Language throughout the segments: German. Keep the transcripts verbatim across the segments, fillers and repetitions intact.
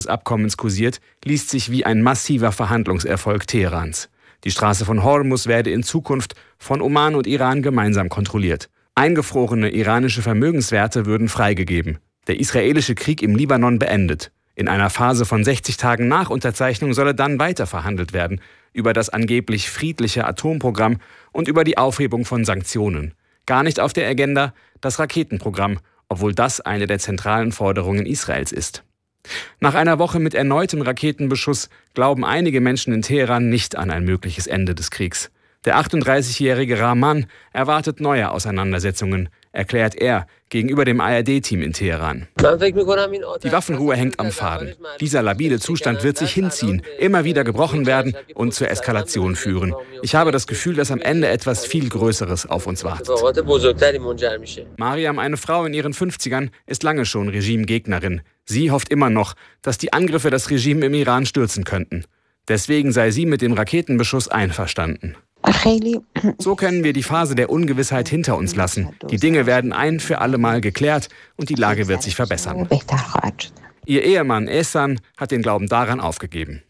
des Abkommens kursiert, liest sich wie ein massiver Verhandlungserfolg Teherans. Die Straße von Hormuz werde in Zukunft von Oman und Iran gemeinsam kontrolliert. Eingefrorene iranische Vermögenswerte würden freigegeben. Der israelische Krieg im Libanon beendet. In einer Phase von sechzig Tagen nach Unterzeichnung solle dann weiter verhandelt werden über das angeblich friedliche Atomprogramm und über die Aufhebung von Sanktionen. Gar nicht auf der Agenda das Raketenprogramm, obwohl das eine der zentralen Forderungen Israels ist. Nach einer Woche mit erneutem Raketenbeschuss glauben einige Menschen in Teheran nicht an ein mögliches Ende des Kriegs. Der achtunddreißigjährige Rahman erwartet neue Auseinandersetzungen, erklärt er gegenüber dem A R D-Team in Teheran. Die Waffenruhe hängt am Faden. Dieser labile Zustand wird sich hinziehen, immer wieder gebrochen werden und zur Eskalation führen. Ich habe das Gefühl, dass am Ende etwas viel Größeres auf uns wartet. Mariam, eine Frau in ihren fünfzigern, ist lange schon Regimegegnerin. Sie hofft immer noch, dass die Angriffe das Regime im Iran stürzen könnten. Deswegen sei sie mit dem Raketenbeschuss einverstanden. So können wir die Phase der Ungewissheit hinter uns lassen. Die Dinge werden ein für alle Mal geklärt und die Lage wird sich verbessern. Ihr Ehemann Ehsan hat den Glauben daran aufgegeben.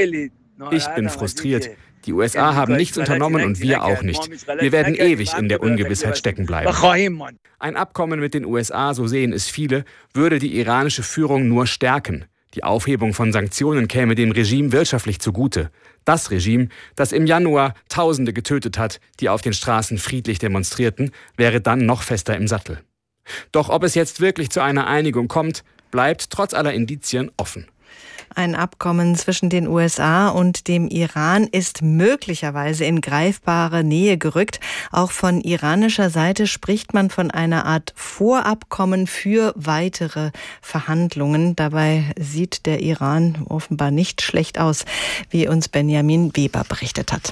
Ich bin frustriert. Die U S A haben nichts unternommen und wir auch nicht. Wir werden ewig in der Ungewissheit stecken bleiben. Ein Abkommen mit den U S A, so sehen es viele, würde die iranische Führung nur stärken. Die Aufhebung von Sanktionen käme dem Regime wirtschaftlich zugute. Das Regime, das im Januar Tausende getötet hat, die auf den Straßen friedlich demonstrierten, wäre dann noch fester im Sattel. Doch ob es jetzt wirklich zu einer Einigung kommt, bleibt trotz aller Indizien offen. Ein Abkommen zwischen den U S A und dem Iran ist möglicherweise in greifbare Nähe gerückt. Auch von iranischer Seite spricht man von einer Art Vorabkommen für weitere Verhandlungen. Dabei sieht der Iran offenbar nicht schlecht aus, wie uns Benjamin Weber berichtet hat.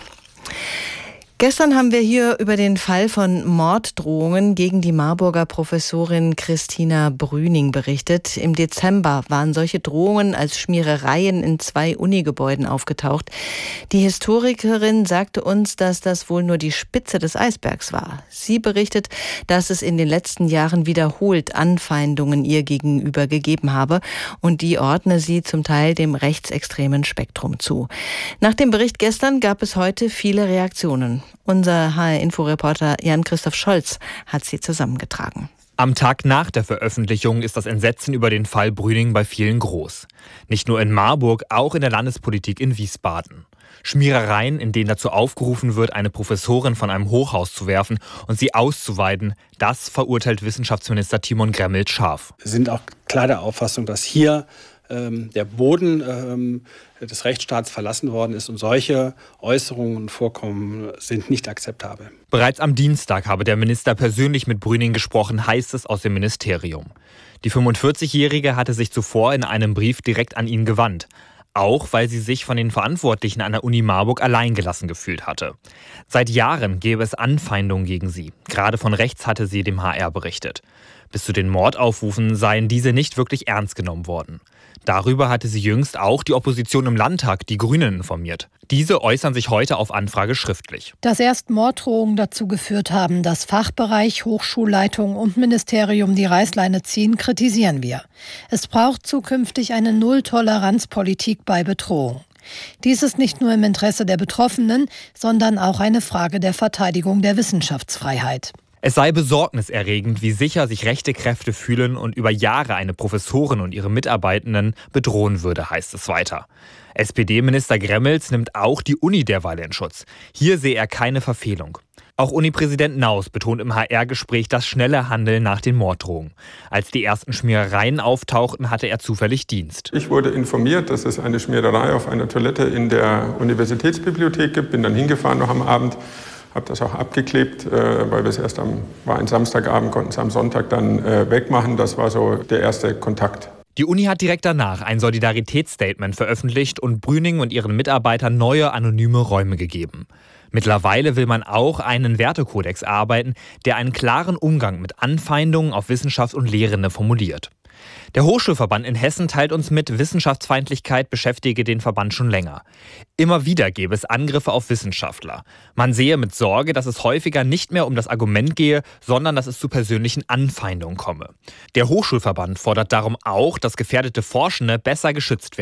Gestern haben wir hier über den Fall von Morddrohungen gegen die Marburger Professorin Christina Brüning berichtet. Im Dezember waren solche Drohungen als Schmierereien in zwei Unigebäuden aufgetaucht. Die Historikerin sagte uns, dass das wohl nur die Spitze des Eisbergs war. Sie berichtet, dass es in den letzten Jahren wiederholt Anfeindungen ihr gegenüber gegeben habe und die ordne sie zum Teil dem rechtsextremen Spektrum zu. Nach dem Bericht gestern gab es heute viele Reaktionen. Unser H R-Info-Reporter Jan-Christoph Scholz hat sie zusammengetragen. Am Tag nach der Veröffentlichung ist das Entsetzen über den Fall Brüning bei vielen groß. Nicht nur in Marburg, auch in der Landespolitik in Wiesbaden. Schmierereien, in denen dazu aufgerufen wird, eine Professorin von einem Hochhaus zu werfen und sie auszuweiden, das verurteilt Wissenschaftsminister Timon Gremmelt scharf. Wir sind auch klar der Auffassung, dass hier ähm, der Boden ähm, des Rechtsstaats verlassen worden ist und solche Äußerungen und Vorkommen sind nicht akzeptabel. Bereits am Dienstag habe der Minister persönlich mit Brüning gesprochen, heißt es aus dem Ministerium. Die fünfundvierzigjährige hatte sich zuvor in einem Brief direkt an ihn gewandt. Auch weil sie sich von den Verantwortlichen an der Uni Marburg alleingelassen gefühlt hatte. Seit Jahren gäbe es Anfeindungen gegen sie. Gerade von rechts hatte sie dem H R berichtet. Bis zu den Mordaufrufen seien diese nicht wirklich ernst genommen worden. Darüber hatte sie jüngst auch die Opposition im Landtag, die Grünen, informiert. Diese äußern sich heute auf Anfrage schriftlich. Dass erst Morddrohungen dazu geführt haben, dass Fachbereich, Hochschulleitung und Ministerium die Reißleine ziehen, kritisieren wir. Es braucht zukünftig eine Null-Toleranz-Politik bei Bedrohung. Dies ist nicht nur im Interesse der Betroffenen, sondern auch eine Frage der Verteidigung der Wissenschaftsfreiheit. Es sei besorgniserregend, wie sicher sich rechte Kräfte fühlen und über Jahre eine Professorin und ihre Mitarbeitenden bedrohen würde, heißt es weiter. S P D-Minister Gremmels nimmt auch die Uni derweil in Schutz. Hier sehe er keine Verfehlung. Auch Unipräsident Naus betont im H R-Gespräch das schnelle Handeln nach den Morddrohungen. Als die ersten Schmierereien auftauchten, hatte er zufällig Dienst. Ich wurde informiert, dass es eine Schmiererei auf einer Toilette in der Universitätsbibliothek gibt. Bin dann hingefahren noch am Abend. Habe das auch abgeklebt, weil wir es erst am, war ein Samstagabend, konnten es am Sonntag dann wegmachen. Das war so der erste Kontakt. Die Uni hat direkt danach ein Solidaritätsstatement veröffentlicht und Brüning und ihren Mitarbeitern neue anonyme Räume gegeben. Mittlerweile will man auch einen Wertekodex erarbeiten, der einen klaren Umgang mit Anfeindungen auf Wissenschaft und Lehrende formuliert. Der Hochschulverband in Hessen teilt uns mit, Wissenschaftsfeindlichkeit beschäftige den Verband schon länger. Immer wieder gäbe es Angriffe auf Wissenschaftler. Man sehe mit Sorge, dass es häufiger nicht mehr um das Argument gehe, sondern dass es zu persönlichen Anfeindungen komme. Der Hochschulverband fordert darum auch, dass gefährdete Forschende besser geschützt werden.